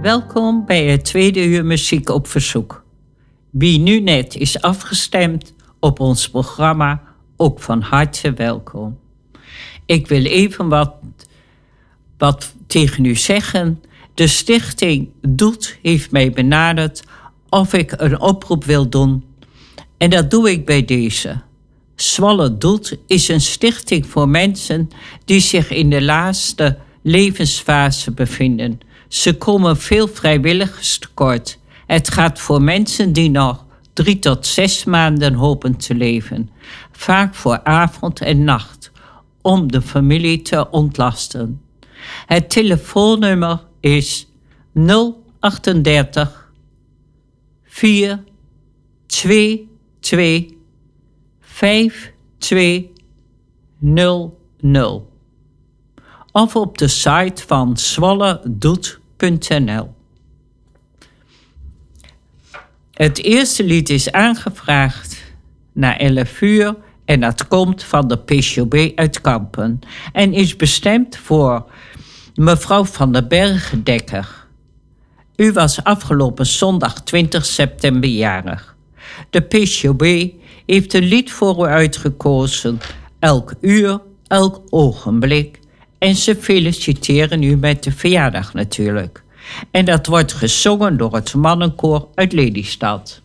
Welkom bij het tweede uur Muziek op Verzoek. Wie nu net is afgestemd op ons programma, ook van harte welkom. Ik wil even wat tegen u zeggen. De stichting Doet heeft mij benaderd of ik een oproep wil doen. En dat doe ik bij deze. Zwolle Doet is een stichting voor mensen die zich in de laatste levensfase bevinden. Ze komen veel vrijwilligers tekort. Het gaat voor mensen die nog 3 tot 6 maanden hopen te leven. Vaak voor avond en nacht, om de familie te ontlasten. Het telefoonnummer is 038 422 5200. Of op de site van zwolledoet.nl. Het eerste lied is aangevraagd na 11 uur en dat komt van de PCOB uit Kampen en is bestemd voor mevrouw Van der Berg-Dekker. U was afgelopen zondag 20 september jarig. De PCOB heeft een lied voor u uitgekozen, elk uur, elk ogenblik. En ze feliciteren u met de verjaardag natuurlijk. En dat wordt gezongen door het mannenkoor uit Lelystad.